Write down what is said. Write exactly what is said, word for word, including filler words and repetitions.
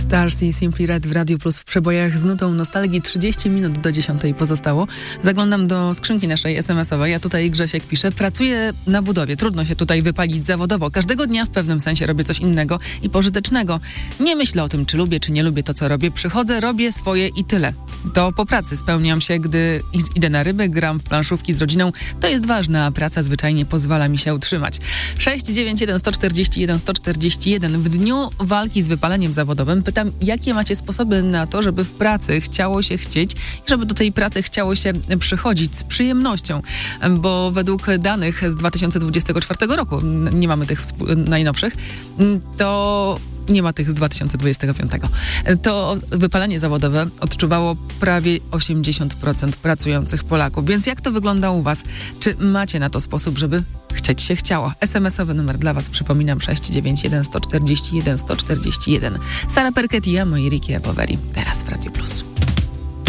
Stars i Simply Red w Radiu Plus w przebojach z nutą nostalgii. trzydzieści minut do dziesiątej pozostało. Zaglądam do skrzynki naszej es em esowej, a tutaj Grzesiek pisze: pracuję na budowie, trudno się tutaj wypalić zawodowo. Każdego dnia w pewnym sensie robię coś innego i pożytecznego. Nie myślę o tym, czy lubię, czy nie lubię to, co robię. Przychodzę, robię swoje i tyle. To po pracy spełniam się, gdy idę na ryby, gram w planszówki z rodziną. To jest ważne, a praca zwyczajnie pozwala mi się utrzymać. sześć dziewięć jeden sto czterdzieści jeden sto czterdzieści jeden. W dniu walki z wypaleniem zawodowym pytam, jakie macie sposoby na to, żeby w pracy chciało się chcieć i żeby do tej pracy chciało się przychodzić z przyjemnością, bo według danych z dwa tysiące dwudziestego czwartego roku, nie mamy tych najnowszych, to nie ma tych z dwa tysiące dwudziestego piątego. To wypalenie zawodowe odczuwało prawie osiemdziesiąt procent pracujących Polaków. Więc jak to wygląda u was? Czy macie na to sposób, żeby chcieć się chciało? es em esowy numer dla was, przypominam, sześć dziewięć jeden sto czterdzieści jeden sto czterdzieści jeden. Sara Perket i ja, moi Ricky Poveri. Teraz w Radiu Plus.